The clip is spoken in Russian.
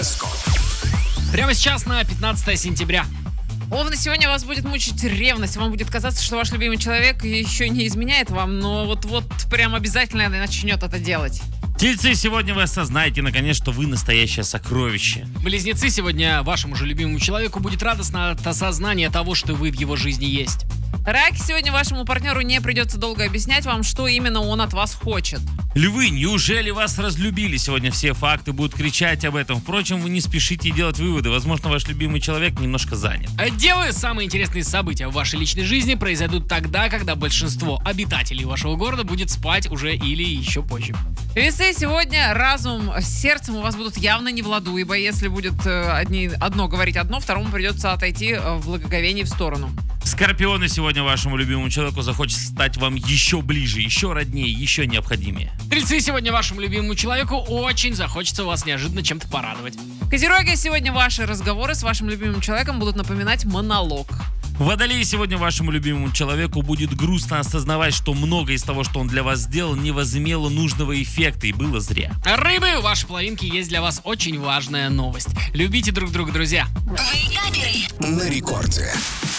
Гороскоп. Прямо сейчас на 15 сентября. Овны, сегодня вас будет мучить ревность. Вам будет казаться, что ваш любимый человек еще не изменяет вам, но вот прям обязательно начнет это делать. Тельцы, сегодня вы осознаете наконец, что вы настоящее сокровище. Близнецы, сегодня вашему же любимому человеку будет радостно от осознания того, что вы в его жизни есть. Раки, сегодня вашему партнеру не придется долго объяснять вам, что именно он от вас хочет. Львы, неужели вас разлюбили? Сегодня все факты будут кричать об этом. Впрочем, вы не спешите делать выводы. Возможно, ваш любимый человек немножко занят. Девы, самые интересные события в вашей личной жизни произойдут тогда, когда большинство обитателей вашего города будет спать уже или еще позже. Весы, сегодня разум с сердцем у вас будут явно не в ладу, ибо если будет одно говорить одно, второму придется отойти в благоговении в сторону. Скорпионы, сегодня вашему любимому человеку захочется стать вам еще ближе, еще роднее, еще необходимее. Стрельцы, сегодня вашему любимому человеку очень захочется вас неожиданно чем-то порадовать. Козероги, сегодня ваши разговоры с вашим любимым человеком будут напоминать монолог. Водолеи, сегодня вашему любимому человеку будет грустно осознавать, что многое из того, что он для вас сделал, не возымело нужного эффекта и было зря. Рыбы, у вашей половинки есть для вас очень важная новость. Любите друг друга, друзья. На рекорде.